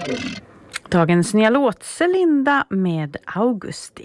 Dagens nya låt Celinda med Augusti.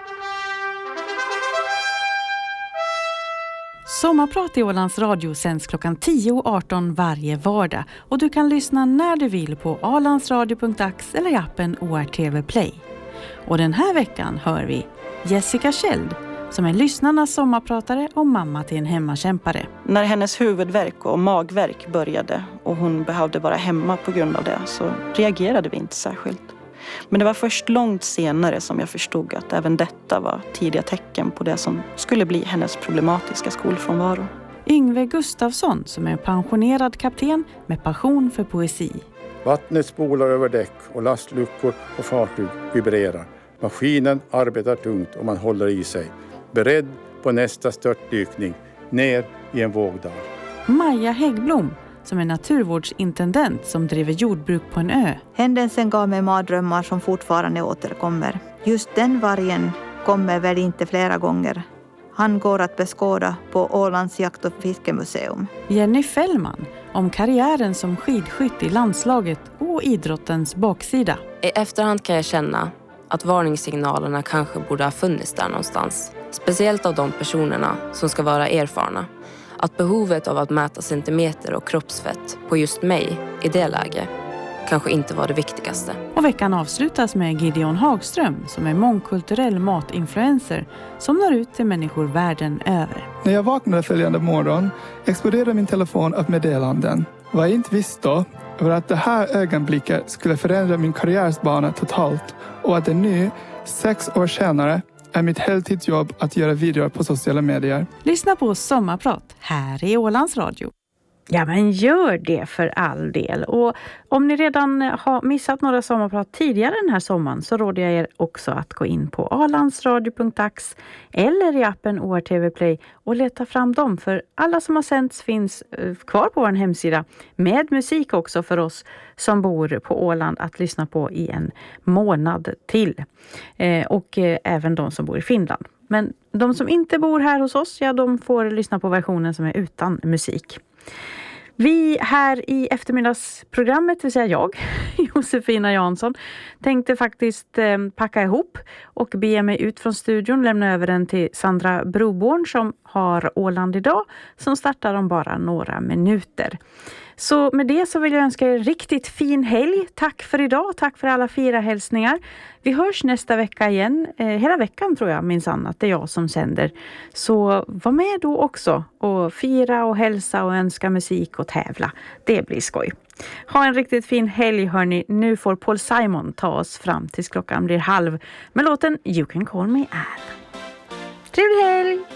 Sommarprat i Ålands Radio sänds klockan 10:18 varje vardag. Och du kan lyssna när du vill på alandsradio.ax eller i appen ORTV Play. Och den här veckan hör vi Jessica Kjeld som är lyssnarnas sommarpratare och mamma till en hemmakämpare. När hennes huvudvärk och magvärk började och hon behövde vara hemma på grund av det så reagerade vi inte särskilt. Men det var först långt senare som jag förstod att även detta var tidiga tecken på det som skulle bli hennes problematiska skolfrånvaro. Yngve Gustafsson som är pensionerad kapten med passion för poesi. Vattnet spolar över däck och lastluckor och fartyg vibrerar. Maskinen arbetar tungt och man håller i sig. Beredd på nästa störtdykning ner i en vågdal. Maja Häggblom som är naturvårdsintendent som driver jordbruk på en ö. Händelsen gav mig mardrömmar som fortfarande återkommer. Just den vargen kommer väl inte flera gånger. Han går att beskåda på Ålands jakt- och fiskemuseum. Jenny Fällman om karriären som skidskytt i landslaget och idrottens baksida. I efterhand kan jag känna att varningssignalerna kanske borde ha funnits där någonstans. Speciellt av de personerna som ska vara erfarna. Att behovet av att mäta centimeter och kroppsfett på just mig i det läget kanske inte var det viktigaste. Och veckan avslutas med Gideon Hagström som är mångkulturell matinfluencer som når ut till människor världen över. När jag vaknade följande morgon exploderade min telefon av meddelanden. Vad jag inte visste då var att det här ögonblicket skulle förändra min karriärsbana totalt och att det nu, 6 år senare, är mitt heltidsjobb att göra videor på sociala medier. Lyssna på Sommarprat här i Ålands Radio. Ja, men gör det för all del. Och om ni redan har missat några sommarprat tidigare den här sommaren så råder jag er också att gå in på alandsradio.ax eller i appen ORTV Play och leta fram dem. För alla som har sänts finns kvar på vår hemsida med musik också för oss som bor på Åland att lyssna på i en månad till. Och även de som bor i Finland. Men de som inte bor här hos oss, ja, de får lyssna på versionen som är utan musik. Vi här i eftermiddagsprogrammet, det vill säga jag, Josefina Jansson, tänkte faktiskt packa ihop och bege mig ut från studion, lämna över den till Sandra Broborn som har Åland idag, som startar om bara några minuter. Så med det så vill jag önska er riktigt fin helg. Tack för idag, tack för alla fina hälsningar. Vi hörs nästa vecka igen. Hela veckan tror jag minsann att det är jag som sänder. Så var med då också och fira och hälsa och önska musik och tävla. Det blir skoj. Ha en riktigt fin helg hörni. Nu får Paul Simon ta oss fram tills klockan blir 12:30 med låten You Can Call Me Al. Trevlig helg!